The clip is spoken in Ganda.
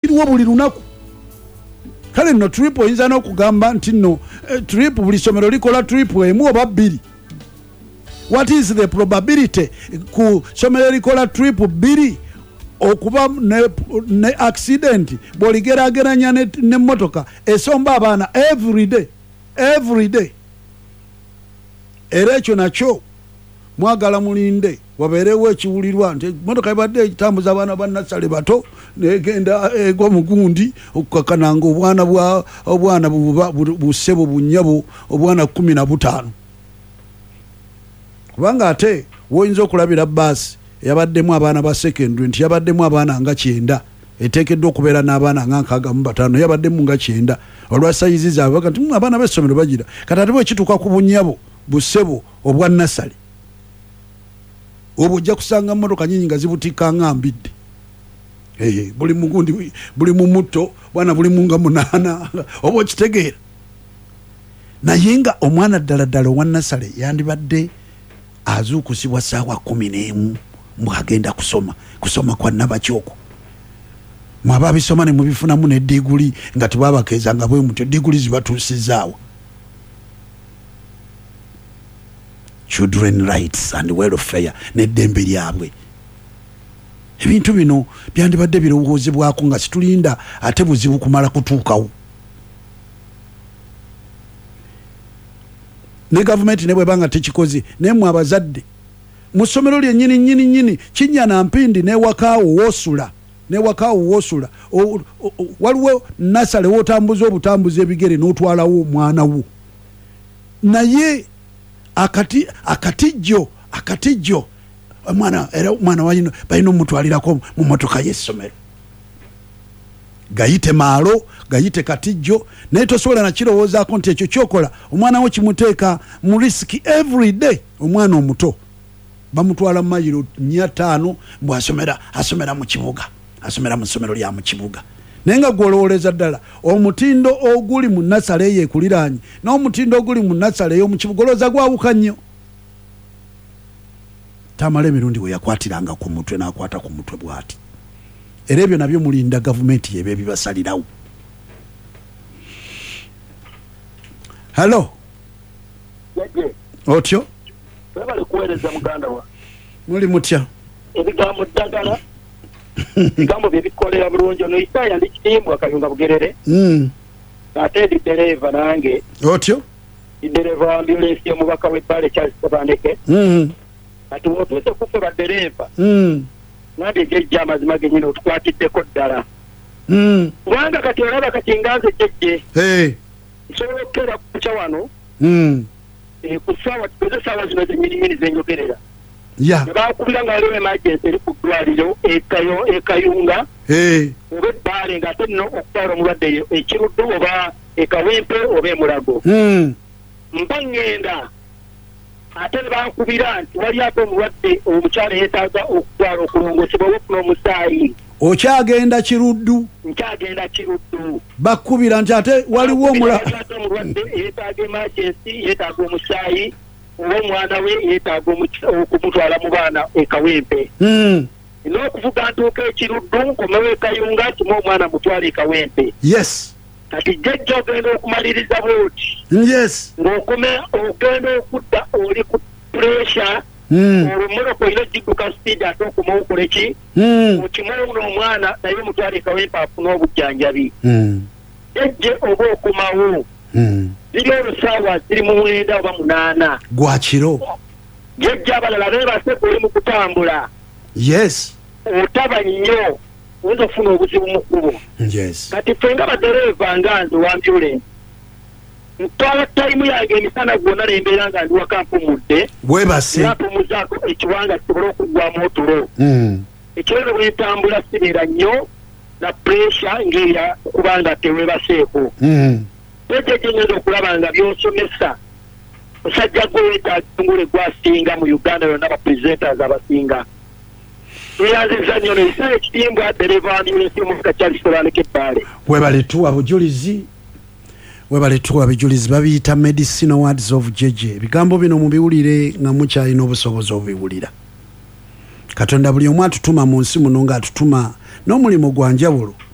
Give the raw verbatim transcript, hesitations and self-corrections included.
kiriwo buli lunaku. Kale no trip oyinza n'okugamba nti no eh, trip buli somero likola trip emu oba bbiri. What is the probability ku somero likola trip bbiri okuba ne, ne accident bw'oligerageranya ne, ne motoka esomba abaana every day every day. Era ekyo nakyo mwagala mulinde wabeerewo ekiwulirwa nti motoka ebadde etambuza abaana ba nasale bato negenda egwa mugundi okukakananga obwana bwa obwana busebo bunyabo obwana kumi na butaano. Kubanga ate woyinza okulabira basi yabaddemu abaana ba secondary nti yabaddemu abaana nga kyenda eteekeddwa okubeera n'abaana nga nkaaga mu bataano yabaddemu nga kyenda olwa sayizi zaabwe kati abaana b'essomero bagira kati ate bwe kituuka ku bunyabo busebo obwa nasale obwo ojja kusanga mmotoka nyinyi nga zibutika nga mbidde. Hey, buli mugundi buli mu mutto bwana buli munga munaana oba okitegeera. Naye nga omwana ddala ddala owa nasale yandibadde azuukusibwa ssaawa kumi n'emu mwagenda kusoma kusoma kwa nabakyoko mwaba bisoma ne mubifunamu ne diguli nga tebabakeezanga bwe mutyo diguli zibatuusizaawo. Children rights and welfare n'eddembe lyabwe. Ebintu bino byandibadde birowoozebwako nga situlinda ate buzibu kumala kutuukawo. Ne gavumenti ne bwebanga tekikoze naye mmwe abazadde mu ssomero lye nnyini nnyini nnyini kinnya na mpindi n'ewakaawo woosula n'ewakaawo woosula waliwo nasale wootambuza obutambuza ebigere n'otwalawo omwana wo. Naye akati akatijjo akatijjo omwana era omwana wayino balina omutwalirako mu motoka y'essomero gayite maalo gayite katijjo naye tosobola nakirowoozaako nti ekyo kyokola omwana wo kimuteeka mu risiki every day. Omwana omuto bamutwala mayiro mia ttaano mbw asomera asomera mu kibuga asomera mu ssomero lya mu kibuga naye nga gwolowoleza ddala omutindo oguli mu nasale eyo ekuliraanye n'omutindo oguli mu nasale ey'omu kibuga olowooza gwawuka nnyo. Tamala emirundi we yakwatiranga ku mutwe n'akwata ku mutwe bw'ati. Era ebyo nabyo mulinda gavumenti yebe bibasalirawo. Hello. Yage. Otyo. Bale kuwereza muganda wa. Muli mutya. Ebigambo ddagala. Ebigambo bye bikolera bulungi no Isaya ndikitimbwa Kayunga Bugerere. Mm. Ate di dereva nange. Otyo. Di dereva ambulance yo mubaka w'ebbale Charles Kabandeke. Mm. Ati wotuse kufe ba dereva. Mm. Nade jejja amazima genyine otukwatiddeko ddala. Mm. Kubanga kati olaba kati nganze jejje. Hey. Nsobola okukeera kuca wano. Mm. E, ku ssaawa tukoze ssaawa zino zennyininyini zenjogerera. Yeah. Bakubira nga waliwo emergency eri ku ddwaliro ekayo ekayunga. Hey. Oba ebbaale ng'ate nno okutwala omulwadde ekiruddu oba ekawempe oba emulago. Mm. Mba ngenda ate ne bankubira nti waliako omulwadde omukyala yeetaaga okutwala okulongosebwa oba okufuna omusaayi. Okyagenda kiruddu. Nkyagenda kiruddu. Bakubira nti ate waliwo omulwadde yeetaaga emergency yeetaaga omusaayi oba omwana we yeetaaga okumutwala mu baana ekawempe. Mm. N'okuvuga ntuuka ekiruddu nkomewo ekayunga kimu omwana mutwala ekawempe. Yes. Kati jjajja ogenda okumaliriza bwoti. Yes. Ng'okome ogenda okudda oli ku pressure. Mm. Olumuloko ino jidduka speed ate okomawo okole ki? Mm. Okimuwuno omwana naye mutwala ekawempe afuna obujjanjabi. Mm. Ejje oba okomawo. Mm. Ziri olusaawa ziri mu mwenda oba munaana. Gwa kiro. Jjajja abalala beebase kuli mu kutambula. Yes. Otaba nnyo oyinza okufuna obuzibu mu kkubo. Yes. Kati ffe nga badereeva nga nze wa ambulance ntwala tayimu yange emisana gwonna nembeera nga ndi waka mpumudde. Weebase. Era mpumuzaako ekiwanga kisobole okuggwamu otulo. Mm. Ekirero bwentambula sibeera nnyo na pressure ng'eya kubanga teweebaseeko. Mm. Ejjeje ngenda okulaba nga by'osomesa musajja gwe weetaaga ngule gwasinga mu Uganda yonna abapresenters abasinga. Tuyanziza nnyo n'ekiseera ekitimbwa dereva ambulance y'omufika Charles Kabandeke ebbaale. Webale tuwa bujulizi. Webale tuwa bujulizi babiyita medicinal words of J J. Ebigambo bino mubiwulire nga mukyalina obusobozi obubiwulira. Katonda buli omu atutuma mu nsi muno ng'atutuma n'omulimu gwa njawulo.